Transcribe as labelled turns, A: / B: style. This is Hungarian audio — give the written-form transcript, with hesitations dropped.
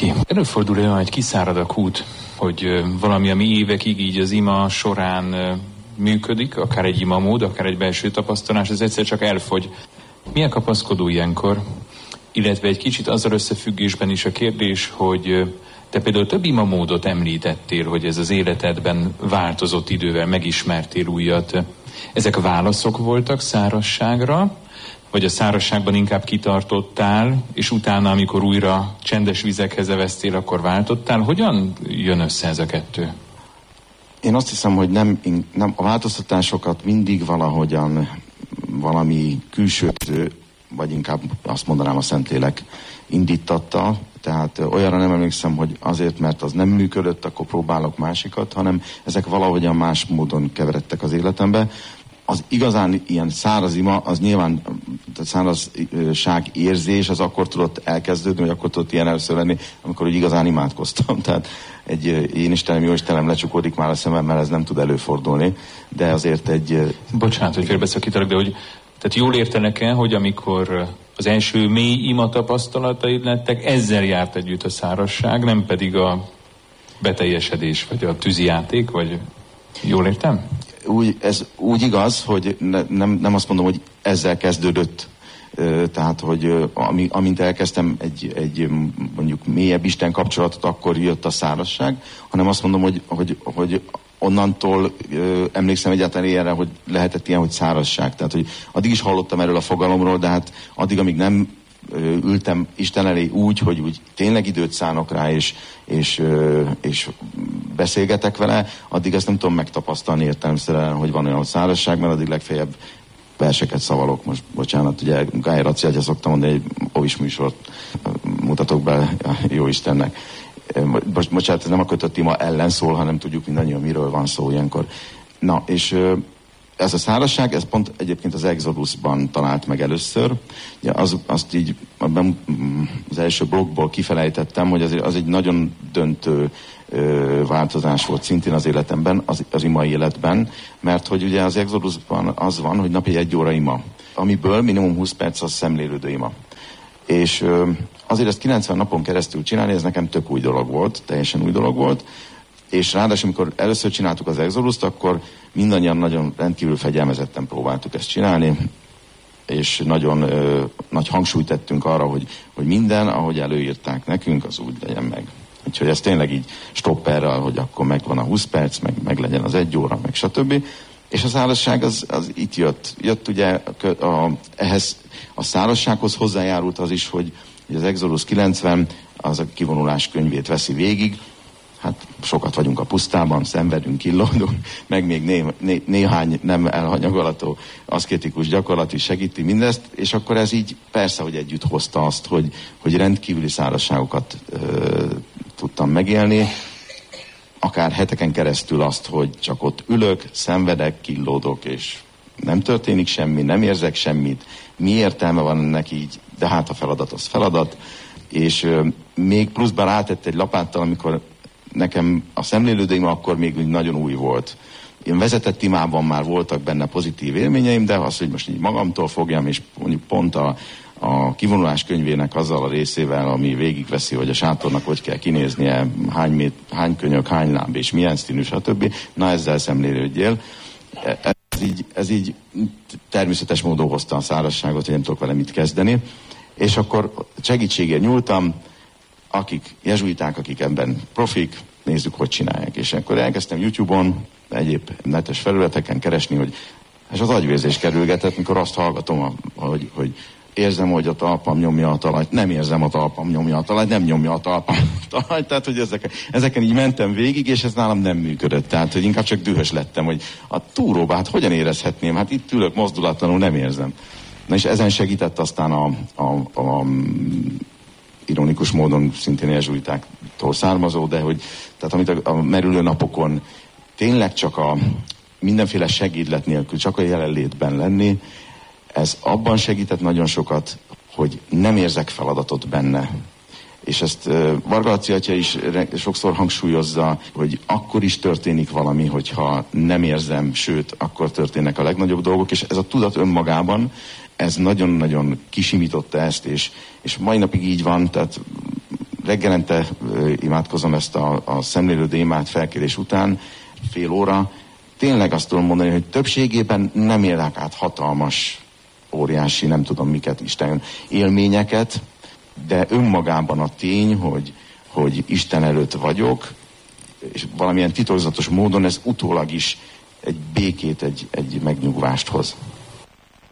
A: neki. Előfordul olyan, hogy kiszárad a kút, hogy valami, ami évekig így az ima során működik, akár egy imamód, akár egy belső tapasztalás, ez egyszer csak elfogy. Milyen kapaszkodó ilyenkor? Illetve egy kicsit azzal összefüggésben is a kérdés, hogy te például több imamódot említettél, hogy ez az életedben változott idővel, megismertél újat. Ezek válaszok voltak szárazságra, vagy a szárazságban inkább kitartottál, és utána, amikor újra csendes vizekhez eveztél, akkor váltottál? Hogyan jön össze ez a kettő?
B: Én azt hiszem, hogy nem a változtatásokat mindig valami külső, vagy inkább azt mondanám a Szentlélek indítatta. Tehát olyanra nem emlékszem, hogy azért, mert az nem működött, akkor próbálok másikat, hanem ezek valahogyan más módon keveredtek az életembe. Az igazán ilyen száraz ima, az nyilván szárazság érzés, az akkor tudott elkezdődni, vagy akkor tudott ilyen először lenni, amikor úgy igazán imádkoztam. Tehát egy én Istenem, jó Istenem lecsukódik már a szemem, mert ez nem tud előfordulni, de azért egy...
A: Bocsánat, hogy félbeszakítalak, de hogy tehát jól értenek-e, hogy amikor az első mély ima tapasztalataid lettek, ezzel járt együtt a szárazság, nem pedig a beteljesedés, vagy a tűzijáték, vagy jól értem?
B: Ez úgy igaz, hogy nem azt mondom, hogy ezzel kezdődött, tehát, hogy amint elkezdtem egy mondjuk mélyebb Isten kapcsolatot, akkor jött a szárazság, hanem azt mondom, hogy onnantól emlékszem egyáltalán ilyenre, hogy lehetett ilyen, hogy szárazság. Tehát, hogy addig is hallottam erről a fogalomról, de hát addig, amíg nem ültem Isten elé úgy, hogy úgy tényleg időt szánok rá, és beszélgetek vele, addig ezt nem tudom megtapasztalni értelemszerűen, hogy van olyan szárazság, mert addig legfeljebb verseket szavalok. Most bocsánat, ugye Gály Raci, hogy szoktam mondani, egy ovis műsort mutatok be jó Istennek. Bocsánat, ez nem a kötött ima ellen szól, hanem tudjuk mindannyian, miről van szó ilyenkor. Na, és ez a szárazság, ez pont egyébként az Exodusban talált meg először. Ja, azt így az első blogból kifelejtettem, hogy az egy nagyon döntő változás volt szintén az életemben, az ima életben, mert hogy ugye az Exodusban az van, hogy napi 1 óra ima, amiből minimum 20 perc az szemlélődő ima. És azért ezt 90 napon keresztül csinálni, ez nekem tök új dolog volt, teljesen új dolog volt, és ráadásul, amikor először csináltuk az Exodust, akkor mindannyian nagyon rendkívül fegyelmezetten próbáltuk ezt csinálni, és nagyon nagy hangsúlyt tettünk arra, hogy minden, ahogy előírták nekünk, az úgy legyen meg. Úgyhogy ez tényleg így stopperrel, hogy akkor megvan a 20 perc, meg legyen az 1 óra, meg stb. És a szárazság az itt jött. Jött ugye ehhez a szárazsághoz hozzájárult az is, hogy az Exodus 90 az a kivonulás könyvét veszi végig. Hát sokat vagyunk a pusztában, szenvedünk, killódunk, meg még néhány nem elhanyagolható aszkétikus gyakorlat is segíti mindezt, és akkor ez így persze, hogy együtt hozta azt, hogy rendkívüli szárazságokat tudtam megélni, akár heteken keresztül azt, hogy csak ott ülök, szenvedek, killódok, és nem történik semmi, nem érzek semmit, mi értelme van ennek így, de hát a feladat az feladat, és még pluszban rátett egy lapáttal, amikor nekem a szemlélődőim akkor még nagyon új volt. Én vezetett imában már voltak benne pozitív élményeim, de az, hogy most így magamtól fogjam, és mondjuk pont a kivonulás könyvének azzal a részével, ami végigveszi, hogy a sátornak hogy kell kinéznie, hány könyök, hány láb, és milyen színű, stb. Na ezzel szemlélődjél. Ez így természetes módon hozta a szárazságot, hogy nem tudok vele mit kezdeni. És akkor segítségért nyúltam, akik jezsuiták, akik ebben profik, nézzük, hogy csinálják. És akkor elkezdtem YouTube-on, egyéb netes felületeken keresni, hogy és az agyvérzés kerülgetett, mikor azt hallgatom, hogy érzem, hogy a talpam nyomja a talajt, nem érzem, a talpam nyomja a talajt, nem nyomja a talpam a talajt, tehát, hogy ezeken így mentem végig, és ez nálam nem működött. Tehát, hogy inkább csak dühös lettem, hogy a túróba, hát hogyan érezhetném? Hát itt ülök mozdulatlanul, nem érzem. Na és ezen segített aztán a ironikus módon szintén jezsuitáktól származó, de hogy tehát amit a merülő napokon tényleg csak a mindenféle segédlet nélkül, csak a jelenlétben lenni, ez abban segített nagyon sokat, hogy nem érzek feladatot benne. És ezt Varga Laci atya is sokszor hangsúlyozza, hogy akkor is történik valami, hogyha nem érzem, sőt, akkor történnek a legnagyobb dolgok, és ez a tudat önmagában, ez nagyon-nagyon kisimította ezt, és mai napig így van, tehát reggelente imádkozom ezt a szemlélődő imát felkérés után, fél óra. Tényleg azt tudom mondani, hogy többségében nem élek át hatalmas, óriási, nem tudom miket, Isten élményeket, de önmagában a tény, hogy Isten előtt vagyok, és valamilyen titokzatos módon ez utólag is egy békét, egy megnyugvást hoz.